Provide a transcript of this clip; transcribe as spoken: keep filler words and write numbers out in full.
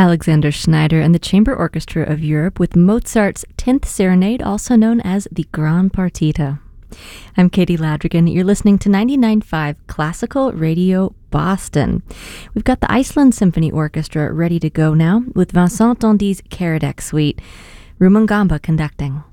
Alexander Schneider and the Chamber Orchestra of Europe with Mozart's tenth Serenade, also known as the Gran Partita. I'm Katie Ladrigan. You're listening to ninety-nine point five Classical Radio Boston. We've got the Iceland Symphony Orchestra ready to go now with Vincent Tandy's Karadec Suite. Rumangamba conducting.